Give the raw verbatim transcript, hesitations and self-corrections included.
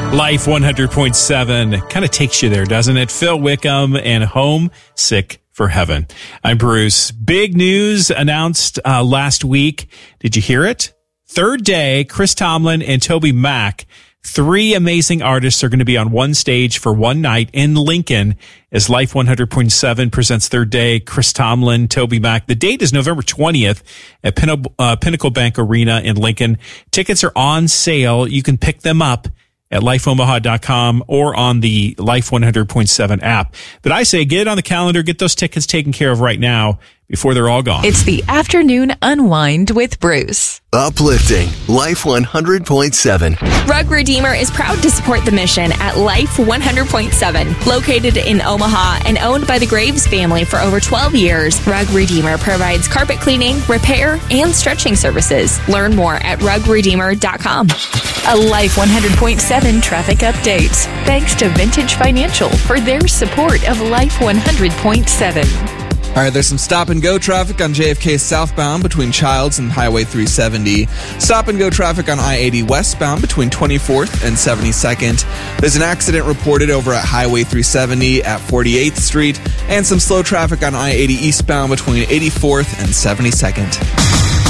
Life one hundred point seven kind of takes you there, doesn't it? Phil Wickham and Homesick for Heaven. I'm Bruce. Big news announced uh, last week. Did you hear it? Third day, Chris Tomlin and Toby Mac, three amazing artists, are going to be on one stage for one night in Lincoln as Life one hundred point seven presents Third Day. Chris Tomlin, Toby Mac. The date is November twentieth at Pin- uh, Pinnacle Bank Arena in Lincoln. Tickets are on sale. You can pick them up at life omaha dot com or on the Life one hundred point seven app. But I say get it on the calendar, get those tickets taken care of right now before they're all gone. It's the Afternoon Unwind with Bruce. Uplifting Life one hundred point seven. Rug Redeemer is proud to support the mission at Life one hundred point seven. Located in Omaha and owned by the Graves family for over twelve years, Rug Redeemer provides carpet cleaning, repair, and stretching services. Learn more at rug redeemer dot com. A Life one hundred point seven traffic update. Thanks to Vintage Financial for their support of Life one hundred point seven. All right, there's some stop-and-go traffic on J F K southbound between Childs and Highway three seventy. Stop-and-go traffic on I eighty westbound between twenty-fourth and seventy-second. There's an accident reported over at Highway three seventy at forty-eighth Street, and some slow traffic on I eighty eastbound between eighty-fourth and seventy-second.